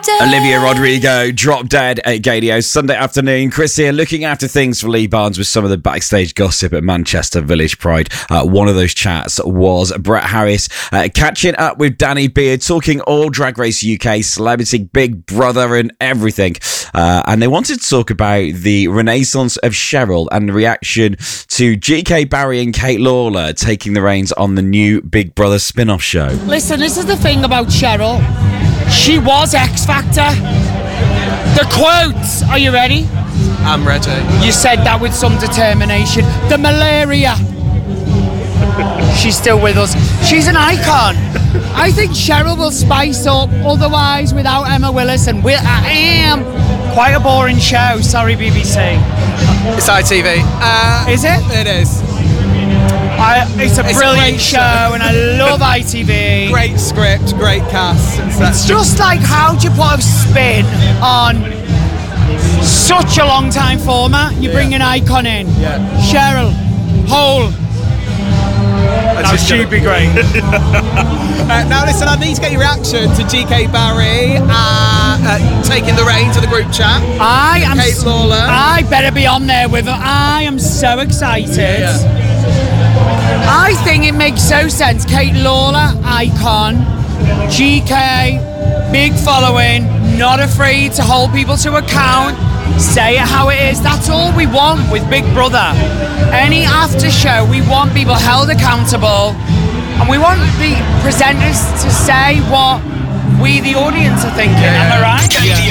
Olivia Rodrigo, Drop Dead at Gadio, Sunday afternoon. Chris here, looking after things for Lee Barnes with some of the backstage gossip at Manchester Village Pride. One of those chats was Brett Harris catching up with Danny Beard, talking all Drag Race UK, celebrity, Big Brother and everything. And they wanted to talk about the renaissance of Cheryl and the reaction to GK Barry and Kate Lawler taking the reins on the new Big Brother spin-off show. Listen, this is the thing about Cheryl. She was X Factor. The quotes. Are you ready? I'm ready. You said that with some determination. The malaria. She's still with us. She's an icon. I think Cheryl will spice up otherwise without Emma Willis, and I am quite a boring show. Sorry, BBC. It's ITV. Is it? It is. It's a brilliant show, and I love ITV. Great script, great cast. It's just like, how do you put a spin on such a long time format? You bring an icon in. Yeah. Cheryl, Hole. She'd be great. Now listen, I need to get your reaction to GK Barry taking the reins of the group chat. Kate Lawler. I better be on there with her. I am so excited. Yeah. I think it makes so sense. Kate Lawler, icon. GK, big following, not afraid to hold people to account, say it how it is. That's all we want with Big Brother. Any after show, we want people held accountable, and we want the presenters to say what we, the audience, are thinking. Am I right?